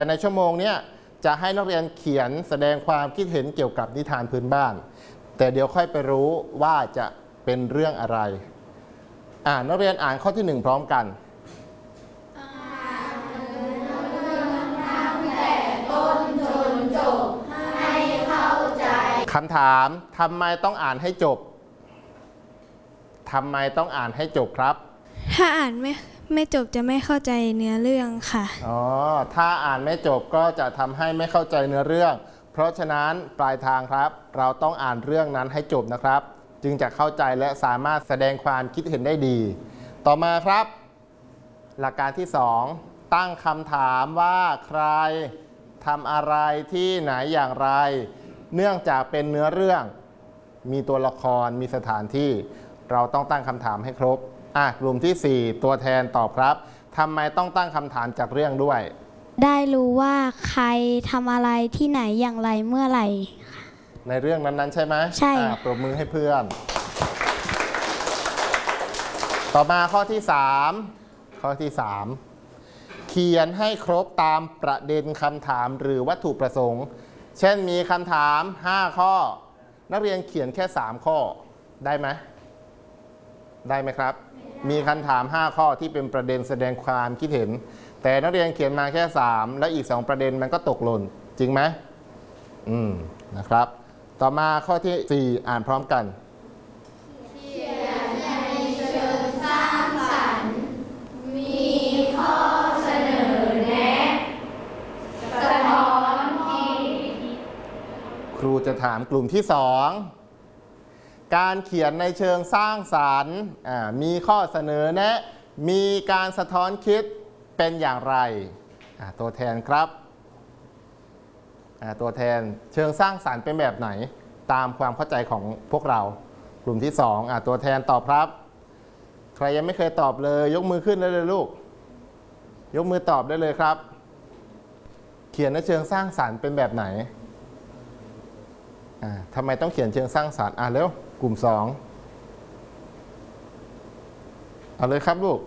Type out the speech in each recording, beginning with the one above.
ในชั่วโมงนี้จะให้นักเรียนเขียนแสดงความคิดเห็นเกี่ยวกับนิทานพื้นบ้านแต่เดี๋ยวค่อยไปรู้ว่าจะเป็นเรื่องอะไรนักเรียนอ่านข้อที่1พร้อมกันคำถามทำไมต้องอ่านให้จบทำไมต้องอ่านให้จบครับถ้าอ่านไม่จบจะไม่เข้าใจเนื้อเรื่องค่ะถ้าอ่านไม่จบก็จะทำให้ไม่เข้าใจเนื้อเรื่องเพราะฉะนั้นปลายทางครับเราต้องอ่านเรื่องนั้นให้จบนะครับจึงจะเข้าใจและสามารถแสดงความคิดเห็นได้ดีต่อมาครับหลักการที่2ตั้งคำถามว่าใครทำอะไรที่ไหนอย่างไรเนื่องจากเป็นเนื้อเรื่องมีตัวละครมีสถานที่เราต้องตั้งคำถามให้ครบกลุ่มที่4ตัวแทนตอบครับทำไมต้องตั้งคำถามจากเรื่องด้วยได้รู้ว่าใครทำอะไรที่ไหนอย่างไรเมื่อไหร่ในเรื่องนั้นๆใช่ไหมใช่ปรบมือให้เพื่อนต่อมาข้อที่3เขียนให้ครบตามประเด็นคำถามหรือวัตถุประสงค์เช่นมีคำถาม5ข้อนักเรียนเขียนแค่3ข้อได้ไหมครับมีคำถาม5ข้อที่เป็นประเด็นแสดงความคิดเห็นแต่นักเรียนเขียนมาแค่3และอีก2ประเด็นมันก็ตกหล่นจริงไหมนะครับต่อมาข้อที่4อ่านพร้อมกันเขียนในเชิงสร้างสรรค์มีข้อเสนอแนะสะท้อนคิดครูจะถามกลุ่มที่2การเขียนในเชิงสร้างสรรค์มีข้อเสนอแนะมีการสะท้อนคิดเป็นอย่างไรตัวแทนครับตัวแทนเชิงสร้างสรรค์เป็นแบบไหนตามความเข้าใจของพวกเรากลุ่มที่2ตัวแทนตอบครับใครยังไม่เคยตอบเลยยกมือขึ้นได้เลยลูกยกมือตอบได้เลยครับเขียนในเชิงสร้างสรรค์เป็นแบบไหนทำไมต้องเขียนเชิงสร้างสรรค์เร็วกลุ่ม2เอาเลยครับลูก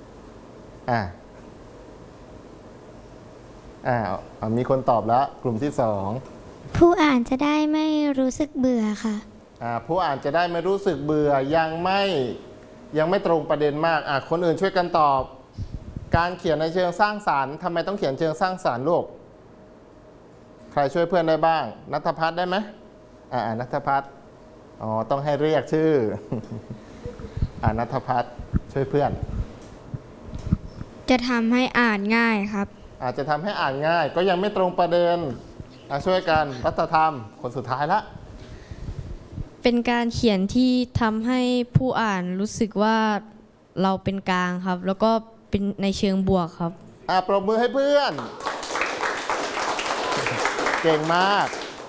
มีคนตอบแล้วกลุ่มที่2 ผู้อ่านจะได้ไม่รู้สึกเบื่อค่ะผู้อ่านจะได้ไม่รู้สึกเบื่อยังไม่ตรงประเด็นมากคนอื่นช่วยกันตอบการเขียนในเชิงสร้างสรรค์ทำไมต้องเขียนเชิงสร้างสรรค์ลูกใครช่วยเพื่อนได้บ้างณัฐพัฒน์ได้ไหมณัฐพัฒน์ต้องให้เรียกชื่อณัฐพัฒน์ช่วยเพื่อนจะทำให้อ่านง่ายครับอาจจะทำให้อ่านง่ายก็ยังไม่ตรงประเด็นช่วยกันรัฐธรรมคนสุดท้ายละเป็นการเขียนที่ทำให้ผู้อ่านรู้สึกว่าเราเป็นกลางครับแล้วก็เป็นในเชิงบวกครับปรบมือให้เพื่อนเก่งมาก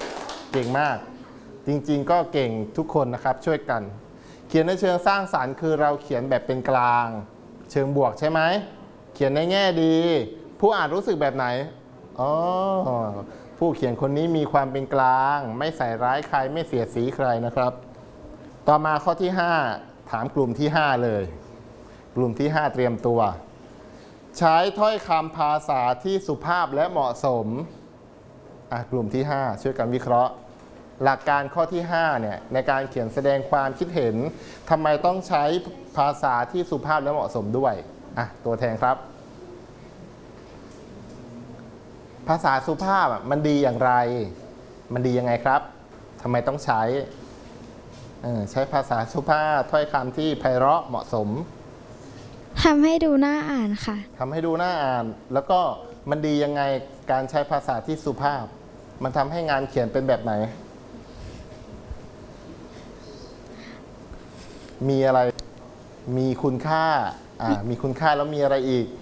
จริงๆก็เก่งทุกคนนะครับช่วยกันเขียนในเชิงสร้างสรรค์คือเราเขียนแบบเป็นกลางเชิงบวกใช่ไหมเขียนในแง่ดีผู้อ่านรู้สึกแบบไหนผู้เขียนคนนี้มีความเป็นกลางไม่ใส่ร้ายใครไม่เสียดสีใครนะครับต่อมาข้อที่5ถามกลุ่มที่5เลยกลุ่มที่5เตรียมตัวใช้ถ้อยคำภาษาที่สุภาพและเหมาะสมกลุ่มที่5ช่วยกันวิเคราะห์หลักการข้อที่5เนี่ยในการเขียนแสดงความคิดเห็นทำไมต้องใช้ภาษาที่สุภาพและเหมาะสมด้วยตัวแทนครับภาษาสุภาพมันดีอย่างไรมันดียังไงครับทำไมต้องใช้ภาษาสุภาพถ้อยคำที่ไพเราะเหมาะสมทำให้ดูน่าอ่านค่ะทำให้ดูน่าอ่านแล้วก็มันดียังไงการใช้ภาษาที่สุภาพมันทำให้งานเขียนเป็นแบบไหนมีอะไรมีคุณค่ามีคุณค่าแล้วมีอะไรอีก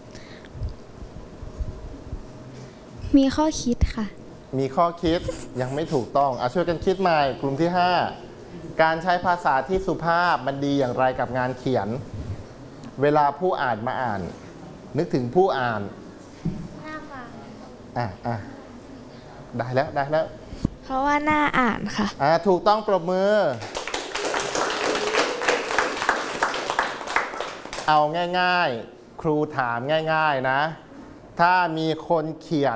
มีข้อคิดค่ะมีข้อคิดยังไม่ถูกต้องช่วยกันคิดใหม่กลุ่มที่5การใช้ภาษาที่สุภาพมันดีอย่างไรกับงานเขียนเวลาผู้อ่านมาอ่านนึกถึงผู้อ่านน่าฟังได้แล้วเพราะว่าน่าอ่านค่ะถูกต้องปรบมือเอาง่ายๆครูถามง่ายๆนะถ้ามีคนเขียน